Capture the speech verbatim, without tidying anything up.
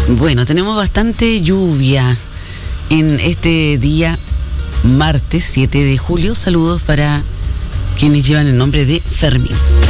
Bueno, tenemos bastante lluvia en este día martes siete de julio. Saludos para quienes llevan el nombre de Fermín.